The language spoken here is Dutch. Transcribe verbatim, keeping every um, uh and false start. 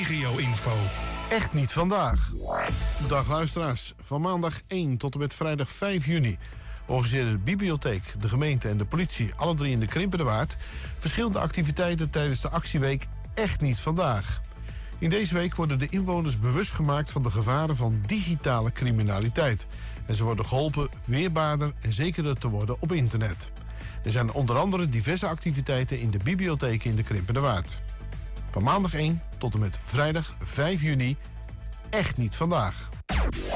regio-info. Echt niet vandaag. Dag luisteraars. Van maandag één tot en met vrijdag vijf juni organiseerde de bibliotheek, de gemeente en de politie, alle drie in de Krimpenerwaard, verschillende activiteiten tijdens de actieweek Echt niet vandaag. In deze week worden de inwoners bewust gemaakt van de gevaren van digitale criminaliteit. En ze worden geholpen weerbaarder en zekerder te worden op internet. Er zijn onder andere diverse activiteiten in de bibliotheek in de Krimpenerwaard. Van maandag één tot en met vrijdag vijf juni, Echt niet vandaag.